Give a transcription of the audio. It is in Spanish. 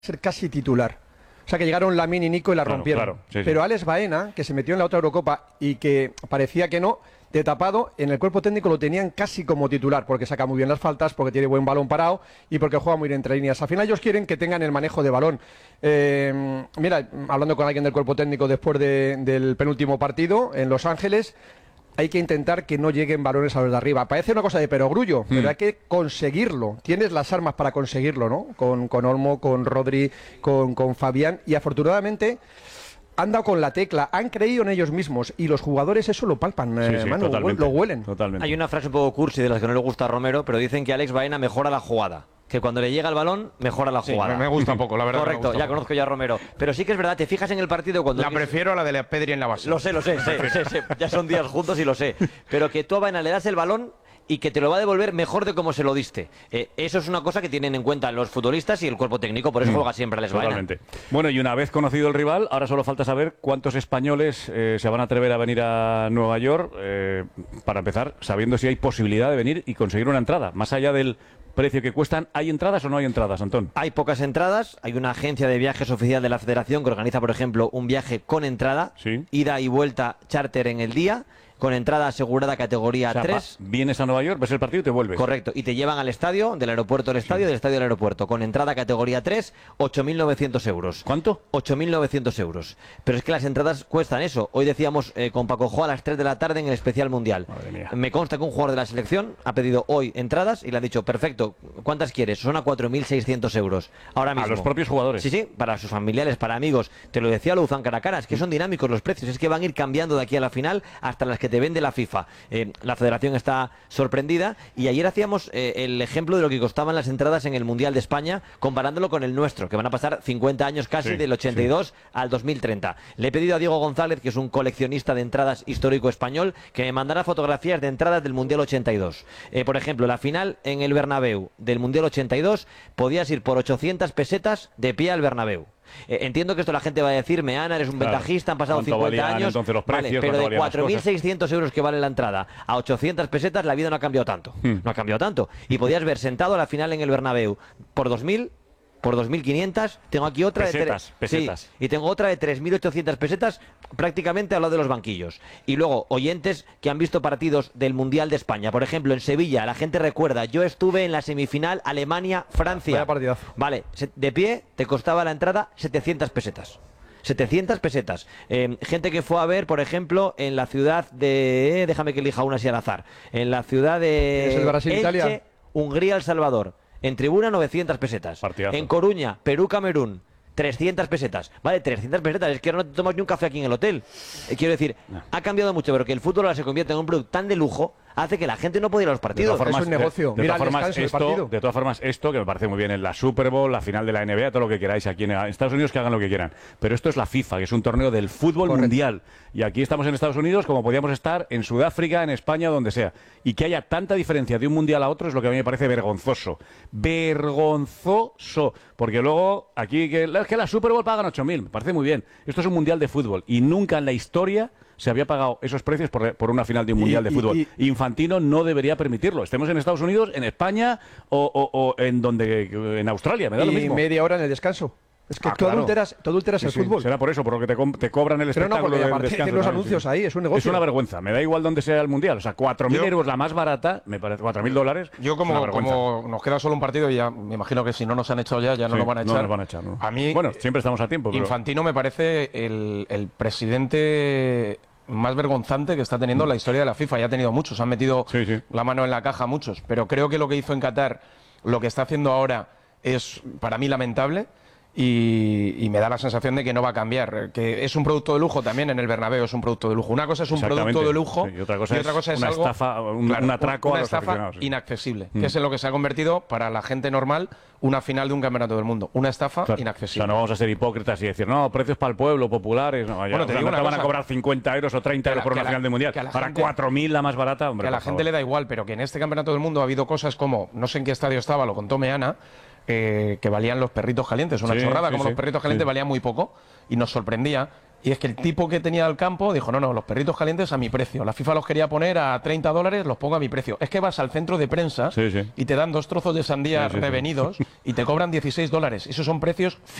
ser casi titular. O sea que llegaron Lamine y Nico y la rompieron. Claro, sí. Pero Alex Baena, que se metió en la otra Eurocopa y que parecía que no, de tapado, en el cuerpo técnico lo tenían casi como titular, porque saca muy bien las faltas, porque tiene buen balón parado y porque juega muy bien entre líneas. Al final ellos quieren que tengan el manejo de balón. Mira, hablando con alguien del cuerpo técnico después del penúltimo partido en Los Ángeles, hay que intentar que no lleguen balones a los de arriba. Parece una cosa de perogrullo, pero hay que conseguirlo. Tienes las armas para conseguirlo, ¿no? Con Olmo, con Rodri, con Fabián. Y afortunadamente han dado con la tecla, han creído en ellos mismos. Y los jugadores eso lo palpan, Manu, lo huelen. Totalmente. Hay una frase un poco cursi de las que no le gusta a Romero, pero dicen que Alex Baena mejora la jugada. Que cuando le llega el balón, mejora la jugada. Me gusta un poco, la verdad. Correcto, ya conozco ya a Romero. Pero sí que es verdad, te fijas en el partido cuando... La prefiero a la de la Pedri en la base. Lo sé. Ya son días juntos y lo sé. Pero que tú a Baena le das el balón y que te lo va a devolver mejor de como se lo diste. Eso es una cosa que tienen en cuenta los futbolistas y el cuerpo técnico, por eso juega siempre Alex Baena. Totalmente. Bueno, y una vez conocido el rival, ahora solo falta saber cuántos españoles se van a atrever a venir a Nueva York, para empezar, sabiendo si hay posibilidad de venir y conseguir una entrada. Más allá del precio que cuestan, ¿hay entradas o no hay entradas, Antón? Hay pocas entradas, hay una agencia de viajes oficial de la Federación que organiza, por ejemplo, un viaje con entrada, ida y vuelta charter en el día, con entrada asegurada categoría 3. Vienes a Nueva York, ves el partido y te vuelves. Correcto, y te llevan al estadio, del aeropuerto al estadio, del estadio al aeropuerto, con entrada categoría 3, 8.900 euros. ¿Cuánto? 8.900 euros. Pero es que las entradas cuestan eso. Hoy decíamos con Paco Jo a las 3 de la tarde en el especial mundial. Madre mía. Me consta que un jugador de la selección ha pedido hoy entradas y le han dicho, perfecto, ¿cuántas quieres? Son a 4.600 euros. Ahora mismo. A los propios jugadores. Sí, para sus familiares, para amigos. Te lo decía Luzán cara a cara, es que son dinámicos los precios, es que van a ir cambiando de aquí a la final hasta las que te vende la FIFA. La Federación está sorprendida y ayer hacíamos el ejemplo de lo que costaban las entradas en el Mundial de España comparándolo con el nuestro, que van a pasar 50 años casi, del 82 al 2030. Le he pedido a Diego González, que es un coleccionista de entradas histórico español, que me mandara fotografías de entradas del Mundial 82. Por ejemplo, la final en el Bernabéu del Mundial 82 podías ir por 800 pesetas de pie al Bernabéu. Entiendo que esto la gente va a decir, Meana, eres un ventajista, han pasado 50 años, entonces los precios, pero de 4.600 euros que vale la entrada a 800 pesetas, la vida no ha cambiado tanto. No ha cambiado tanto. Y podías ver sentado a la final en el Bernabéu por 2.000, por 2.500, tengo aquí otra pesetas. Sí, y tengo otra de 3.800 pesetas prácticamente al lado de los banquillos. Y luego, oyentes que han visto partidos del Mundial de España. Por ejemplo, en Sevilla, la gente recuerda, yo estuve en la semifinal Alemania-Francia. Vaya partidazo. Vale, de pie te costaba la entrada 700 pesetas. 700 pesetas. Gente que fue a ver, por ejemplo, en la ciudad de... déjame que elija una así al azar. En la ciudad de... ¿Es el Brasil-Italia? Elche, Hungría-El Salvador. En tribuna 900 pesetas. Partidazo. En Coruña, Perú-Camerún, 300 pesetas. Vale, 300 pesetas. Es que ahora no te tomas ni un café aquí en el hotel. Quiero decir, ha cambiado mucho, pero que el fútbol ahora se convierte en un producto tan de lujo hace que la gente no pueda ir a los partidos. Es un negocio. De todas formas, esto que me parece muy bien en la Super Bowl, la final de la NBA, todo lo que queráis aquí en Estados Unidos, que hagan lo que quieran. Pero esto es la FIFA, que es un torneo del fútbol mundial. Y aquí estamos en Estados Unidos como podíamos estar en Sudáfrica, en España, donde sea. Y que haya tanta diferencia de un mundial a otro es lo que a mí me parece vergonzoso. Vergonzoso. Porque luego aquí, que la Super Bowl pagan 8.000. Me parece muy bien. Esto es un mundial de fútbol. Y nunca en la historia se había pagado esos precios por una final de un mundial de fútbol. Infantino no debería permitirlo. Estemos en Estados Unidos, en España o en Australia, me da lo mismo. Y media hora en el descanso. Es que tú adulteras el fútbol. Será por eso, por lo que te cobran el espectáculo. Pero no, porque aparte de los anuncios ahí, es un negocio. Es una vergüenza, me da igual donde sea el mundial. O sea, 4.000 euros la más barata, me parece, $4.000. Yo como nos queda solo un partido y ya me imagino que si no nos han echado ya no nos van a echar. No nos van a echar, ¿no? A mí, bueno, siempre estamos a tiempo. Pero... Infantino me parece el presidente más vergonzante que está teniendo la historia de la FIFA. Ya ha tenido muchos, han metido la mano en la caja muchos, pero creo que lo que hizo en Qatar, lo que está haciendo ahora, es para mí lamentable. Y me da la sensación de que no va a cambiar, que es un producto de lujo también en el Bernabéu, es un producto de lujo. Una cosa es un producto de lujo y otra cosa es una algo, estafa, un atraco a los aficionados. Inaccesible, que es en lo que se ha convertido para la gente normal una final de un campeonato del mundo, una estafa inaccesible. O sea, no vamos a ser hipócritas y decir, no, precios para el pueblo, populares, no, bueno, te digo no te van a cobrar 50 euros o 30 euros por una final de mundial, para 4.000 la más barata, hombre. Que a la gente le da igual, pero que en este campeonato del mundo ha habido cosas como, no sé en qué estadio estaba, lo contó Meana, que valían los perritos calientes, una chorrada, como los perritos calientes valían muy poco y nos sorprendía Y es que el tipo que tenía el campo dijo, no, los perritos calientes a mi precio. La FIFA los quería poner a $30, los pongo a mi precio. Es que vas al centro de prensa y te dan 2 trozos de sandía revenidos y te cobran $16. Esos son precios